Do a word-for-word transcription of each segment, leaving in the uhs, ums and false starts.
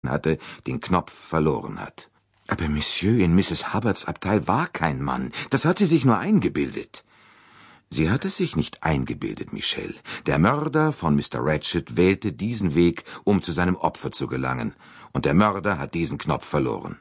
hatte, den Knopf verloren hat. Aber Monsieur, in Misses Hubbards Abteil war kein Mann. Das hat sie sich nur eingebildet. Sie hat es sich nicht eingebildet, Michel. Der Mörder von Mister Ratchett wählte diesen Weg, um zu seinem Opfer zu gelangen. Und der Mörder hat diesen Knopf verloren.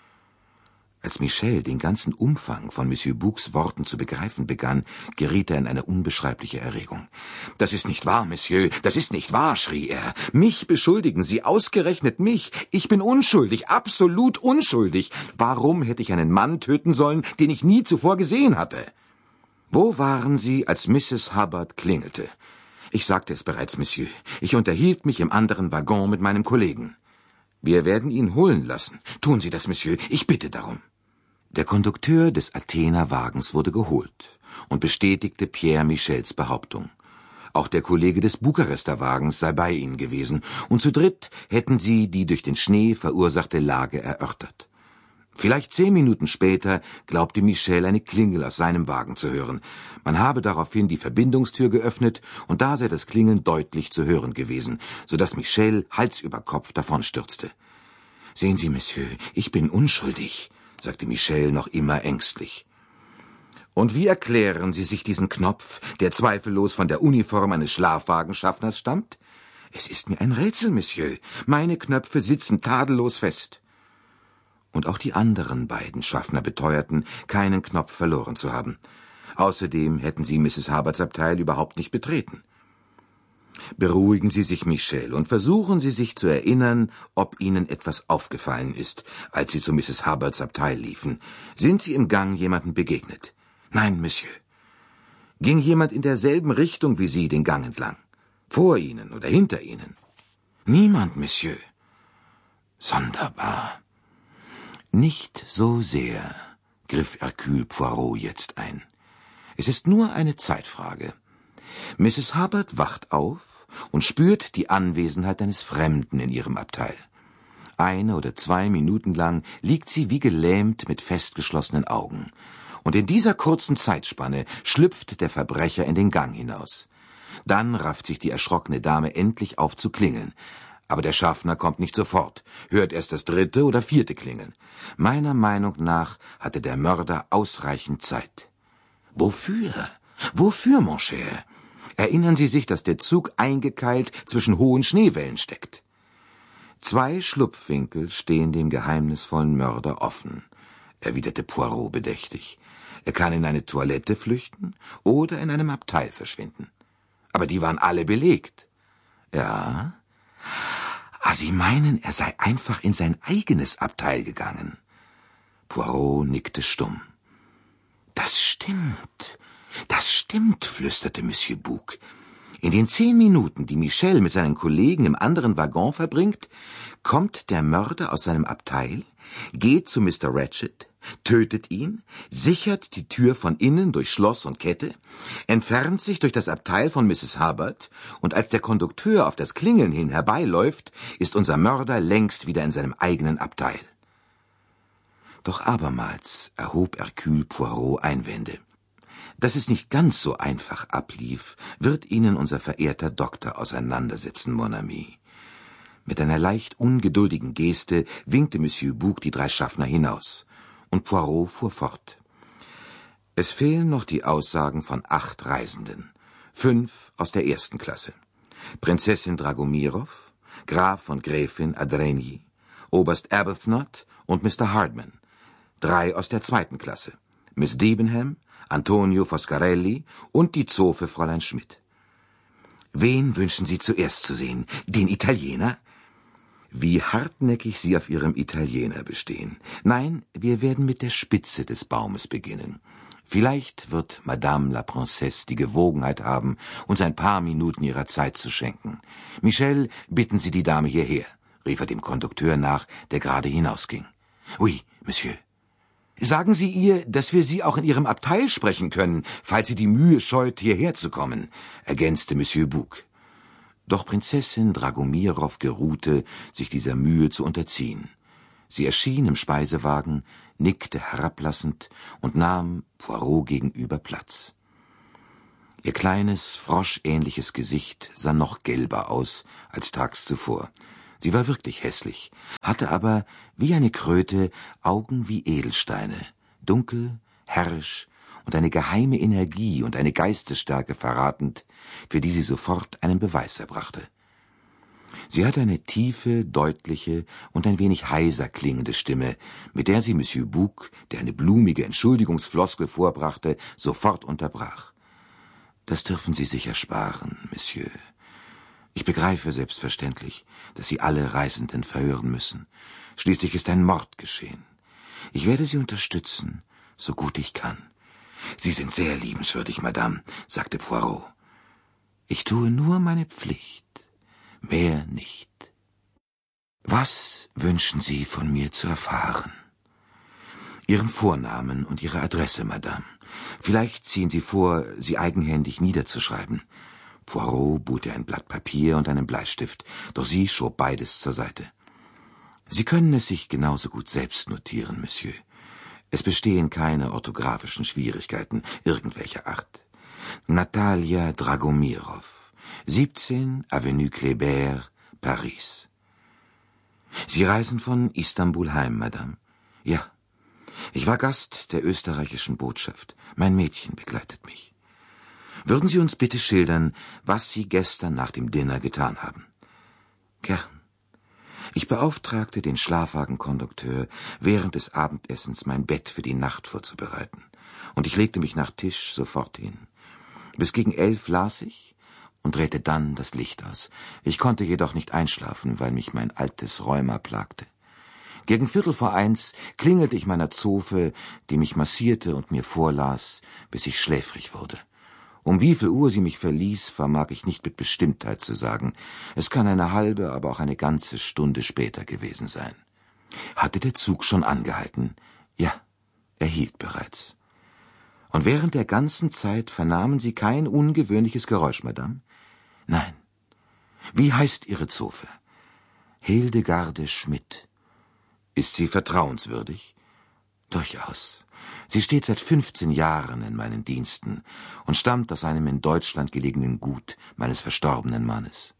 Als Michel den ganzen Umfang von Monsieur Boucs Worten zu begreifen begann, geriet er in eine unbeschreibliche Erregung. »Das ist nicht wahr, Monsieur, das ist nicht wahr«, schrie er. »Mich beschuldigen Sie, ausgerechnet mich. Ich bin unschuldig, absolut unschuldig. Warum hätte ich einen Mann töten sollen, den ich nie zuvor gesehen hatte?« »Wo waren Sie, als Misses Hubbard klingelte?« »Ich sagte es bereits, Monsieur. Ich unterhielt mich im anderen Waggon mit meinem Kollegen.« »Wir werden ihn holen lassen. Tun Sie das, Monsieur, ich bitte darum.« Der Kondukteur des Athener-Wagens wurde geholt und bestätigte Pierre Michels Behauptung. Auch der Kollege des Bukarester Wagens sei bei ihnen gewesen, und zu dritt hätten sie die durch den Schnee verursachte Lage erörtert. Vielleicht zehn Minuten später glaubte Michel eine Klingel aus seinem Wagen zu hören. Man habe daraufhin die Verbindungstür geöffnet, und da sei das Klingeln deutlich zu hören gewesen, so dass Michel Hals über Kopf davonstürzte. »Sehen Sie, Monsieur, ich bin unschuldig«, sagte Michel noch immer ängstlich. »Und wie erklären Sie sich diesen Knopf, der zweifellos von der Uniform eines Schlafwagenschaffners stammt?« »Es ist mir ein Rätsel, Monsieur. Meine Knöpfe sitzen tadellos fest.« Und auch die anderen beiden Schaffner beteuerten, keinen Knopf verloren zu haben. Außerdem hätten sie Misses Hubbards Abteil überhaupt nicht betreten. »Beruhigen Sie sich, Michel, und versuchen Sie sich zu erinnern, ob Ihnen etwas aufgefallen ist, als Sie zu Misses Hubbards Abteil liefen. Sind Sie im Gang jemandem begegnet?« »Nein, Monsieur.« »Ging jemand in derselben Richtung wie Sie den Gang entlang? Vor Ihnen oder hinter Ihnen?« »Niemand, Monsieur.« »Sonderbar.« »Nicht so sehr«, griff Hercule Poirot jetzt ein. »Es ist nur eine Zeitfrage. Misses Hubbard wacht auf und spürt die Anwesenheit eines Fremden in ihrem Abteil. Eine oder zwei Minuten lang liegt sie wie gelähmt mit festgeschlossenen Augen. Und in dieser kurzen Zeitspanne schlüpft der Verbrecher in den Gang hinaus. Dann rafft sich die erschrockene Dame endlich auf zu klingeln. Aber der Schaffner kommt nicht sofort, hört erst das dritte oder vierte Klingeln. Meiner Meinung nach hatte der Mörder ausreichend Zeit. Wofür? Wofür, mon cher? Erinnern Sie sich, dass der Zug eingekeilt zwischen hohen Schneewellen steckt. Zwei Schlupfwinkel stehen dem geheimnisvollen Mörder offen, erwiderte Poirot bedächtig. Er kann in eine Toilette flüchten oder in einem Abteil verschwinden. Aber die waren alle belegt. Ja? Ah, Sie meinen, er sei einfach in sein eigenes Abteil gegangen? Poirot nickte stumm. »Das stimmt, das stimmt«, flüsterte Monsieur Bouc. »In den zehn Minuten, die Michel mit seinen Kollegen im anderen Waggon verbringt, kommt der Mörder aus seinem Abteil, geht zu Mister Ratchett, tötet ihn, sichert die Tür von innen durch Schloss und Kette, entfernt sich durch das Abteil von Misses Hubbard, und als der Kondukteur auf das Klingeln hin herbeiläuft, ist unser Mörder längst wieder in seinem eigenen Abteil.« Doch abermals erhob Hercule Poirot Einwände. Dass es nicht ganz so einfach ablief, wird Ihnen unser verehrter Doktor auseinandersetzen, mon ami. Mit einer leicht ungeduldigen Geste winkte Monsieur Bouc die drei Schaffner hinaus, und Poirot fuhr fort. Es fehlen noch die Aussagen von acht Reisenden, fünf aus der ersten Klasse. Prinzessin Dragomirow, Graf und Gräfin Adreny, Oberst Arbuthnot und Mister Hardman. Drei aus der zweiten Klasse, Miss Debenham, Antonio Foscarelli und die Zofe Fräulein Schmidt. Wen wünschen Sie zuerst zu sehen? Den Italiener? Wie hartnäckig Sie auf Ihrem Italiener bestehen. Nein, wir werden mit der Spitze des Baumes beginnen. Vielleicht wird Madame la Princesse die Gewogenheit haben, uns ein paar Minuten ihrer Zeit zu schenken. Michel, bitten Sie die Dame hierher, rief er dem Kondukteur nach, der gerade hinausging. Oui, Monsieur. Sagen Sie ihr, dass wir sie auch in ihrem Abteil sprechen können, falls sie die Mühe scheut, hierher zu kommen, ergänzte Monsieur Bouc. Doch Prinzessin Dragomirow geruhte, sich dieser Mühe zu unterziehen. Sie erschien im Speisewagen, nickte herablassend und nahm Poirot gegenüber Platz. Ihr kleines, froschähnliches Gesicht sah noch gelber aus als tags zuvor. Sie war wirklich hässlich, hatte aber, wie eine Kröte, Augen wie Edelsteine, dunkel, herrisch und eine geheime Energie und eine Geistesstärke verratend, für die sie sofort einen Beweis erbrachte. Sie hatte eine tiefe, deutliche und ein wenig heiser klingende Stimme, mit der sie Monsieur Bouc, der eine blumige Entschuldigungsfloskel vorbrachte, sofort unterbrach. »Das dürfen Sie sich ersparen, Monsieur. Ich begreife selbstverständlich, dass Sie alle Reisenden verhören müssen. Schließlich ist ein Mord geschehen. Ich werde Sie unterstützen, so gut ich kann.« »Sie sind sehr liebenswürdig, Madame«, sagte Poirot. »Ich tue nur meine Pflicht, mehr nicht.« »Was wünschen Sie von mir zu erfahren?« »Ihren Vornamen und Ihre Adresse, Madame. Vielleicht ziehen Sie vor, sie eigenhändig niederzuschreiben.« Poirot bot ihr ein Blatt Papier und einen Bleistift, doch sie schob beides zur Seite. »Sie können es sich genauso gut selbst notieren, Monsieur. Es bestehen keine orthografischen Schwierigkeiten irgendwelcher Art. Natalia Dragomirov, siebzehn Avenue Kléber, Paris.« »Sie reisen von Istanbul heim, Madame?« »Ja. Ich war Gast der österreichischen Botschaft. Mein Mädchen begleitet mich. Würden Sie uns bitte schildern, was Sie gestern nach dem Dinner getan haben?« »Gern. Ich beauftragte den Schlafwagenkondukteur, während des Abendessens mein Bett für die Nacht vorzubereiten, und ich legte mich nach Tisch sofort hin. Bis gegen elf las ich und drehte dann das Licht aus. Ich konnte jedoch nicht einschlafen, weil mich mein altes Rheuma plagte. Gegen Viertel vor eins klingelte ich meiner Zofe, die mich massierte und mir vorlas, bis ich schläfrig wurde. Um wie viel Uhr sie mich verließ, vermag ich nicht mit Bestimmtheit zu sagen. Es kann eine halbe, aber auch eine ganze Stunde später gewesen sein. Hatte der Zug schon angehalten? Ja, er hielt bereits. Und während der ganzen Zeit vernahmen Sie kein ungewöhnliches Geräusch, Madame? Nein. Wie heißt Ihre Zofe? Hildegarde Schmidt. Ist sie vertrauenswürdig? Durchaus. Sie steht seit fünfzehn Jahren in meinen Diensten und stammt aus einem in Deutschland gelegenen Gut meines verstorbenen Mannes.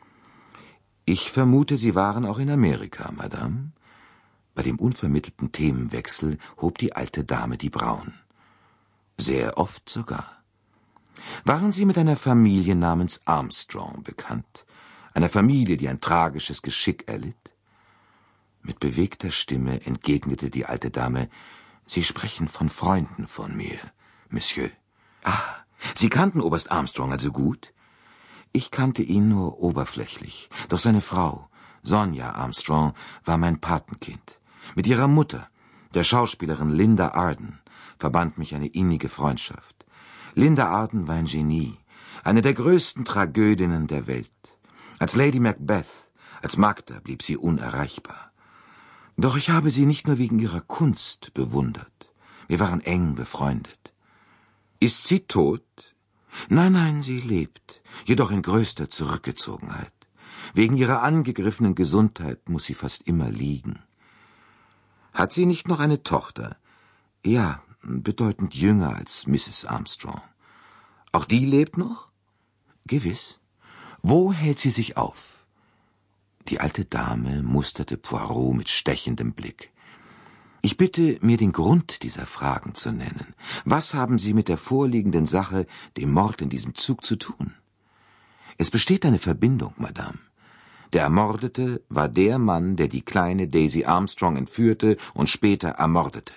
Ich vermute, Sie waren auch in Amerika, Madame? Bei dem unvermittelten Themenwechsel hob die alte Dame die Brauen. Sehr oft sogar. Waren Sie mit einer Familie namens Armstrong bekannt? Einer Familie, die ein tragisches Geschick erlitt? Mit bewegter Stimme entgegnete die alte Dame: »Sie sprechen von Freunden von mir, Monsieur.« »Ah, Sie kannten Oberst Armstrong also gut?« »Ich kannte ihn nur oberflächlich, doch seine Frau, Sonja Armstrong, war mein Patenkind. Mit ihrer Mutter, der Schauspielerin Linda Arden, verband mich eine innige Freundschaft. Linda Arden war ein Genie, eine der größten Tragödinnen der Welt. Als Lady Macbeth, als Magda blieb sie unerreichbar. Doch ich habe sie nicht nur wegen ihrer Kunst bewundert. Wir waren eng befreundet.« »Ist sie tot?« »Nein, nein, sie lebt, jedoch in größter Zurückgezogenheit. Wegen ihrer angegriffenen Gesundheit muss sie fast immer liegen.« »Hat sie nicht noch eine Tochter?« »Ja, bedeutend jünger als Misses Armstrong.« »Auch die lebt noch?« »Gewiss.« »Wo hält sie sich auf?« Die alte Dame musterte Poirot mit stechendem Blick. »Ich bitte, mir den Grund dieser Fragen zu nennen. Was haben Sie mit der vorliegenden Sache, dem Mord in diesem Zug, zu tun?« »Es besteht eine Verbindung, Madame. Der Ermordete war der Mann, der die kleine Daisy Armstrong entführte und später ermordete.«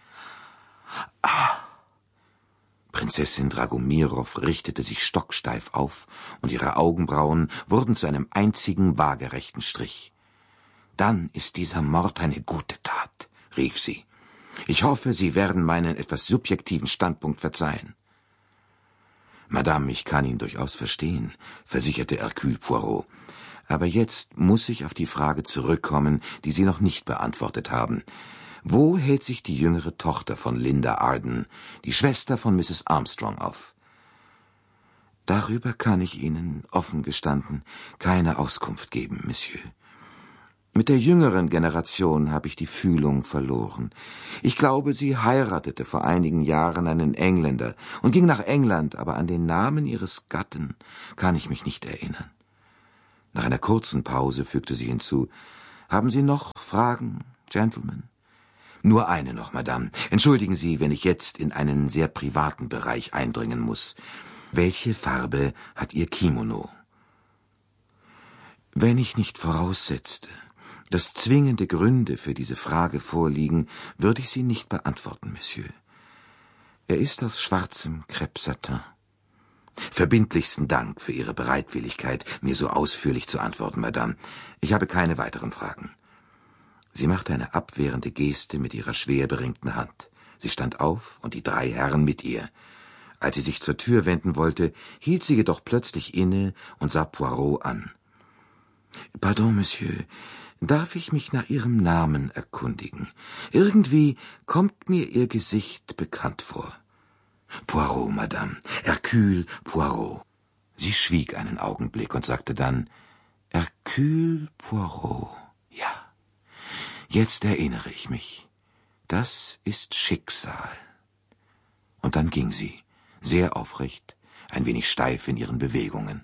»Ah!« Prinzessin Dragomirov richtete sich stocksteif auf, und ihre Augenbrauen wurden zu einem einzigen waagerechten Strich. »Dann ist dieser Mord eine gute Tat«, rief sie. »Ich hoffe, Sie werden meinen etwas subjektiven Standpunkt verzeihen.« »Madame, ich kann ihn durchaus verstehen«, versicherte Hercule Poirot. »Aber jetzt muss ich auf die Frage zurückkommen, die Sie noch nicht beantwortet haben. Wo hält sich die jüngere Tochter von Linda Arden, die Schwester von Misses Armstrong, auf?« »Darüber kann ich Ihnen, offen gestanden, keine Auskunft geben, Monsieur. Mit der jüngeren Generation habe ich die Fühlung verloren. Ich glaube, sie heiratete vor einigen Jahren einen Engländer und ging nach England, aber an den Namen ihres Gatten kann ich mich nicht erinnern.« Nach einer kurzen Pause fügte sie hinzu: »Haben Sie noch Fragen, Gentlemen?« »Nur eine noch, Madame. Entschuldigen Sie, wenn ich jetzt in einen sehr privaten Bereich eindringen muss. Welche Farbe hat Ihr Kimono?« Wenn ich nicht voraussetzte, dass zwingende Gründe für diese Frage vorliegen, würde ich sie nicht beantworten, Monsieur. Er ist aus schwarzem Crêpe-Satin. Verbindlichsten Dank für Ihre Bereitwilligkeit, mir so ausführlich zu antworten, Madame. Ich habe keine weiteren Fragen. Sie machte eine abwehrende Geste mit ihrer schwer beringten Hand. Sie stand auf und die drei Herren mit ihr. Als sie sich zur Tür wenden wollte, hielt sie jedoch plötzlich inne und sah Poirot an. »Pardon, Monsieur, darf ich mich nach Ihrem Namen erkundigen? Irgendwie kommt mir Ihr Gesicht bekannt vor.« »Poirot, Madame, Hercule Poirot.« Sie schwieg einen Augenblick und sagte dann: »Hercule Poirot, ja. Jetzt erinnere ich mich. Das ist Schicksal.« Und dann ging sie, sehr aufrecht, ein wenig steif in ihren Bewegungen.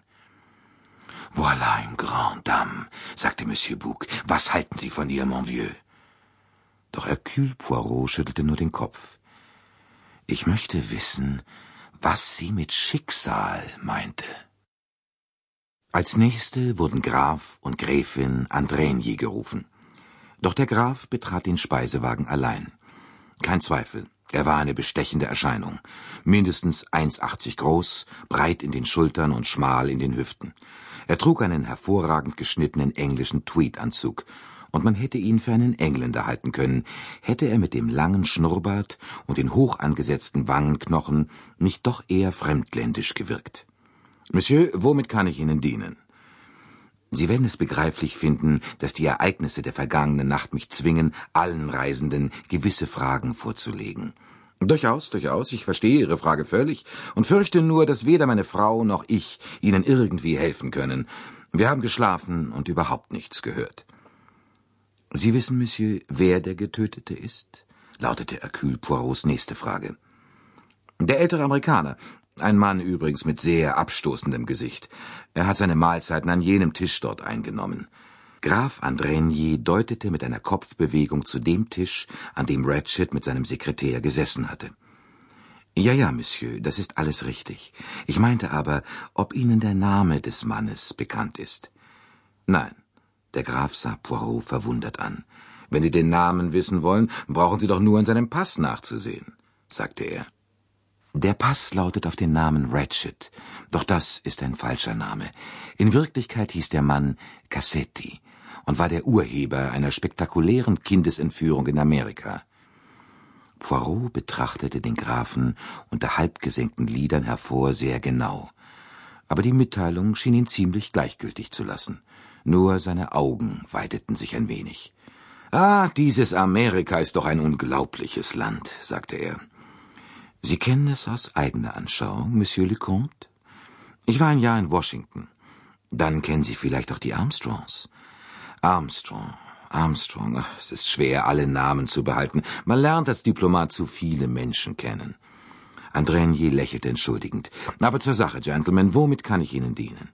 »Voilà une grande dame«, sagte Monsieur Bouc. »Was halten Sie von ihr, mon vieux?« Doch Hercule Poirot schüttelte nur den Kopf. »Ich möchte wissen, was sie mit Schicksal meinte.« Als nächste wurden Graf und Gräfin Andrigny gerufen. Doch der Graf betrat den Speisewagen allein. Kein Zweifel, er war eine bestechende Erscheinung. Mindestens eins achtzig groß, breit in den Schultern und schmal in den Hüften. Er trug einen hervorragend geschnittenen englischen Tweedanzug, und man hätte ihn für einen Engländer halten können, hätte er mit dem langen Schnurrbart und den hoch angesetzten Wangenknochen nicht doch eher fremdländisch gewirkt. »Monsieur, womit kann ich Ihnen dienen?« Sie werden es begreiflich finden, dass die Ereignisse der vergangenen Nacht mich zwingen, allen Reisenden gewisse Fragen vorzulegen. »Durchaus, durchaus, ich verstehe Ihre Frage völlig und fürchte nur, dass weder meine Frau noch ich Ihnen irgendwie helfen können. Wir haben geschlafen und überhaupt nichts gehört.« »Sie wissen, Monsieur, wer der Getötete ist?« lautete Hercule Poirots nächste Frage. »Der ältere Amerikaner, ein Mann übrigens mit sehr abstoßendem Gesicht. Er hat seine Mahlzeiten an jenem Tisch dort eingenommen.« Graf Andrigny deutete mit einer Kopfbewegung zu dem Tisch, an dem Ratchett mit seinem Sekretär gesessen hatte. »Ja, ja, Monsieur, das ist alles richtig. Ich meinte aber, ob Ihnen der Name des Mannes bekannt ist.« »Nein.« Der Graf sah Poirot verwundert an. »Wenn Sie den Namen wissen wollen, brauchen Sie doch nur in seinem Pass nachzusehen«, sagte er. »Der Pass lautet auf den Namen Ratchett, doch das ist ein falscher Name. In Wirklichkeit hieß der Mann Cassetti und war der Urheber einer spektakulären Kindesentführung in Amerika.« Poirot betrachtete den Grafen unter halbgesenkten Lidern hervor sehr genau, aber die Mitteilung schien ihn ziemlich gleichgültig zu lassen. Nur seine Augen weiteten sich ein wenig. »Ah, dieses Amerika ist doch ein unglaubliches Land«, sagte er. »Sie kennen es aus eigener Anschauung, Monsieur le Comte? Ich war ein Jahr in Washington. Dann kennen Sie vielleicht auch die Armstrongs.« »Armstrong, Armstrong, ach, es ist schwer, alle Namen zu behalten. Man lernt als Diplomat zu viele Menschen kennen.« Andrigny lächelte entschuldigend. »Aber zur Sache, Gentlemen, womit kann ich Ihnen dienen?«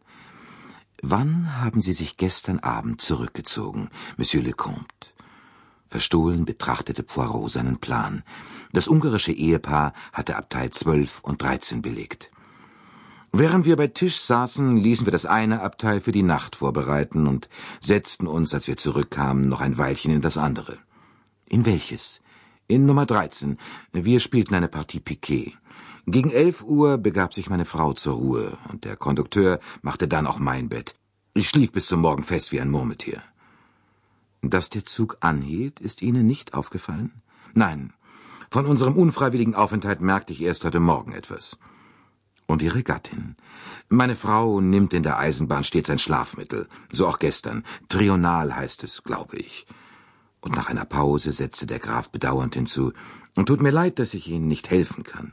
»Wann haben Sie sich gestern Abend zurückgezogen, Monsieur le Comte?« Verstohlen betrachtete Poirot seinen Plan. Das ungarische Ehepaar hatte Abteil zwölf und dreizehn belegt. »Während wir bei Tisch saßen, ließen wir das eine Abteil für die Nacht vorbereiten und setzten uns, als wir zurückkamen, noch ein Weilchen in das andere.« »In welches?« »In Nummer dreizehn. Wir spielten eine Partie Piquet. Gegen elf Uhr begab sich meine Frau zur Ruhe, und der Kondukteur machte dann auch mein Bett. Ich schlief bis zum Morgen fest wie ein Murmeltier.« »Dass der Zug anhielt, ist Ihnen nicht aufgefallen?« »Nein, von unserem unfreiwilligen Aufenthalt merkte ich erst heute Morgen etwas.« »Und Ihre Gattin?« »Meine Frau nimmt in der Eisenbahn stets ein Schlafmittel, so auch gestern. Trional heißt es, glaube ich.« Und nach einer Pause setzte der Graf bedauernd hinzu: »Und tut mir leid, dass ich Ihnen nicht helfen kann.«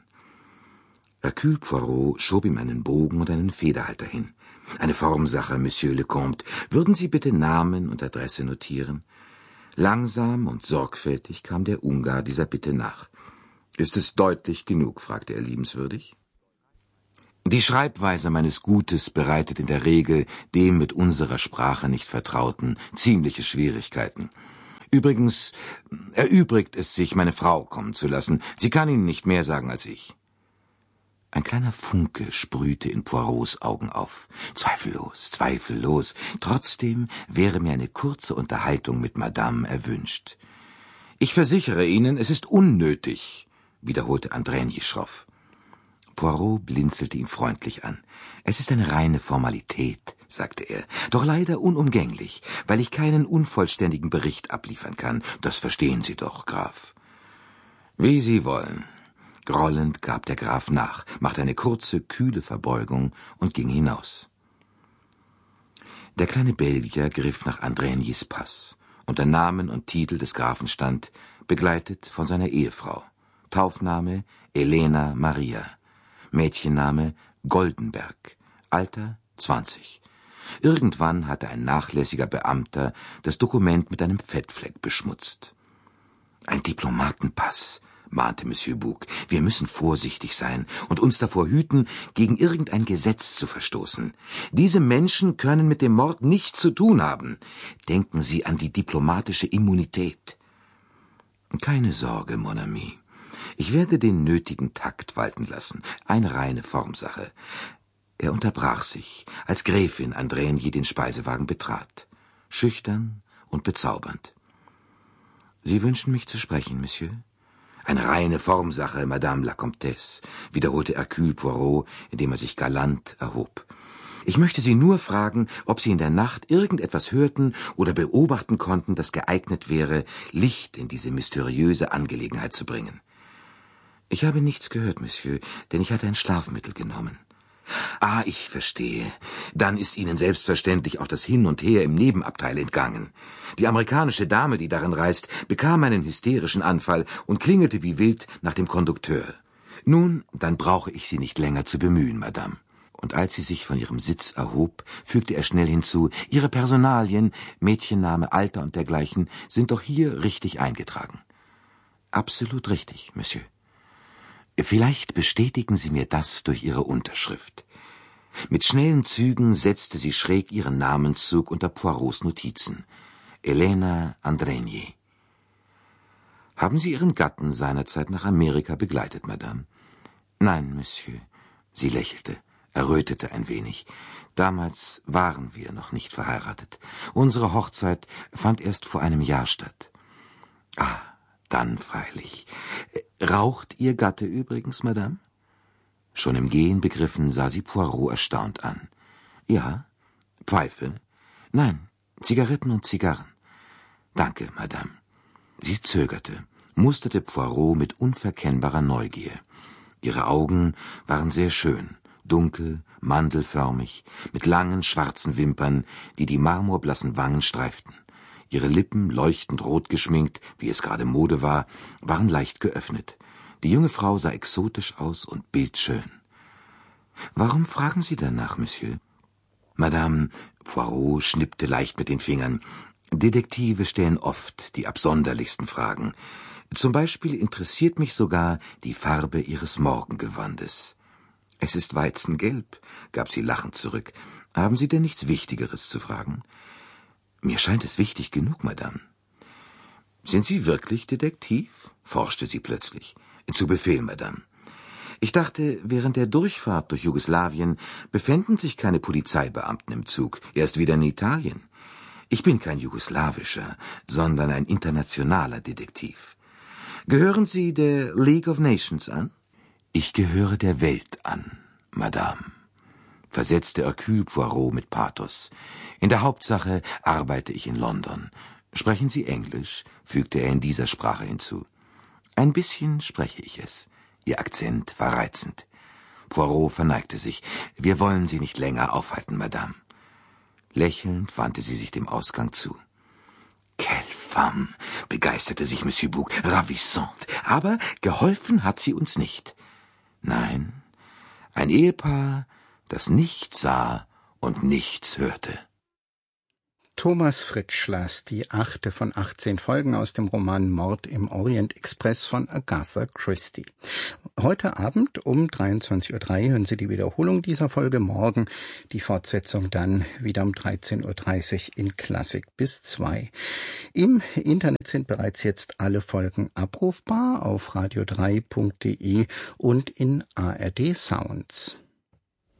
Hercule Poirot schob ihm einen Bogen und einen Federhalter hin. »Eine Formsache, Monsieur le Comte. Würden Sie bitte Namen und Adresse notieren?« Langsam und sorgfältig kam der Ungar dieser Bitte nach. »Ist es deutlich genug?« fragte er liebenswürdig. Die Schreibweise meines Gutes bereitet in der Regel dem mit unserer Sprache nicht Vertrauten ziemliche Schwierigkeiten. Übrigens erübrigt es sich, meine Frau kommen zu lassen. Sie kann Ihnen nicht mehr sagen als ich. Ein kleiner Funke sprühte in Poirots Augen auf. Zweifellos, zweifellos. Trotzdem wäre mir eine kurze Unterhaltung mit Madame erwünscht. »Ich versichere Ihnen, es ist unnötig«, wiederholte Andränyi schroff. Poirot blinzelte ihn freundlich an. »Es ist eine reine Formalität«, sagte er, »doch leider unumgänglich, weil ich keinen unvollständigen Bericht abliefern kann. Das verstehen Sie doch, Graf.« »Wie Sie wollen.« Grollend gab der Graf nach, machte eine kurze, kühle Verbeugung und ging hinaus. Der kleine Belgier griff nach Andränjis Pass. Unter Namen und Titel des Grafen stand, begleitet von seiner Ehefrau. Taufname Elena Maria. Mädchenname Goldenberg. Alter zwanzig. Irgendwann hatte ein nachlässiger Beamter das Dokument mit einem Fettfleck beschmutzt. »Ein Diplomatenpass«, mahnte Monsieur Bouc. »Wir müssen vorsichtig sein und uns davor hüten, gegen irgendein Gesetz zu verstoßen. Diese Menschen können mit dem Mord nichts zu tun haben. Denken Sie an die diplomatische Immunität.« »Keine Sorge, mon ami. Ich werde den nötigen Takt walten lassen. Eine reine Formsache.« Er unterbrach sich, als Gräfin Andränyi den Speisewagen betrat. Schüchtern und bezaubernd. »Sie wünschen mich zu sprechen, Monsieur?« »Eine reine Formsache, Madame la Comtesse«, wiederholte Hercule Poirot, indem er sich galant erhob. »Ich möchte Sie nur fragen, ob Sie in der Nacht irgendetwas hörten oder beobachten konnten, das geeignet wäre, Licht in diese mysteriöse Angelegenheit zu bringen.« »Ich habe nichts gehört, Monsieur, denn ich hatte ein Schlafmittel genommen.« »Ah, ich verstehe. Dann ist Ihnen selbstverständlich auch das Hin und Her im Nebenabteil entgangen. Die amerikanische Dame, die darin reist, bekam einen hysterischen Anfall und klingelte wie wild nach dem Kondukteur. Nun, dann brauche ich Sie nicht länger zu bemühen, Madame.« Und als sie sich von ihrem Sitz erhob, fügte er schnell hinzu, »Ihre Personalien, Mädchenname, Alter und dergleichen, sind doch hier richtig eingetragen.« »Absolut richtig, Monsieur.« »Vielleicht bestätigen Sie mir das durch Ihre Unterschrift.« Mit schnellen Zügen setzte sie schräg ihren Namenszug unter Poirots Notizen. Elena Andränyi. »Haben Sie Ihren Gatten seinerzeit nach Amerika begleitet, Madame?« »Nein, Monsieur.« Sie lächelte, errötete ein wenig. »Damals waren wir noch nicht verheiratet. Unsere Hochzeit fand erst vor einem Jahr statt.« »Ah, dann freilich. Raucht Ihr Gatte übrigens, Madame?« Schon im Gehen begriffen sah sie Poirot erstaunt an. »Ja. Pfeife?« »Nein, Zigaretten und Zigarren.« »Danke, Madame.« Sie zögerte, musterte Poirot mit unverkennbarer Neugier. Ihre Augen waren sehr schön, dunkel, mandelförmig, mit langen schwarzen Wimpern, die die marmorblassen Wangen streiften. Ihre Lippen, leuchtend rot geschminkt, wie es gerade Mode war, waren leicht geöffnet. Die junge Frau sah exotisch aus und bildschön. »Warum fragen Sie danach, Monsieur?« »Madame«, Poirot schnippte leicht mit den Fingern, »Detektive stellen oft die absonderlichsten Fragen. Zum Beispiel interessiert mich sogar die Farbe Ihres Morgengewandes.« »Es ist weizengelb«, gab sie lachend zurück. »Haben Sie denn nichts Wichtigeres zu fragen?« »Mir scheint es wichtig genug, Madame.« »Sind Sie wirklich Detektiv?« forschte sie plötzlich. »Zu Befehl, Madame. Ich dachte, während der Durchfahrt durch Jugoslawien befänden sich keine Polizeibeamten im Zug, erst wieder in Italien. Ich bin kein jugoslawischer, sondern ein internationaler Detektiv. Gehören Sie der League of Nations an?« »Ich gehöre der Welt an, Madame«, versetzte Hercule Poirot mit Pathos. »In der Hauptsache arbeite ich in London. Sprechen Sie Englisch?« fügte er in dieser Sprache hinzu. »Ein bisschen spreche ich es.« Ihr Akzent war reizend. Poirot verneigte sich. »Wir wollen Sie nicht länger aufhalten, Madame.« Lächelnd wandte sie sich dem Ausgang zu. »Quelle femme«, begeisterte sich Monsieur Bouc, »ravissante. Aber geholfen hat sie uns nicht.« »Nein, ein Ehepaar, das nichts sah und nichts hörte.« Thomas Fritsch las die achte von achtzehn Folgen aus dem Roman Mord im Orient Express von Agatha Christie. Heute Abend um dreiundzwanzig Uhr drei hören Sie die Wiederholung dieser Folge, morgen die Fortsetzung dann wieder um dreizehn Uhr dreißig in Klassik bis zwei. Im Internet sind bereits jetzt alle Folgen abrufbar auf radio drei punkt de und in A R D Sounds.